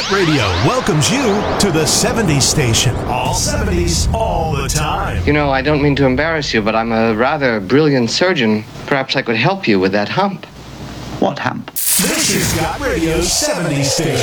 Scott Radio welcomes you to the 70s station. All 70s, all the time. You know, I don't mean to embarrass you, but I'm a rather brilliant surgeon. Perhaps I could help you with that hump. What hump? This is Scott Radio's 70s station.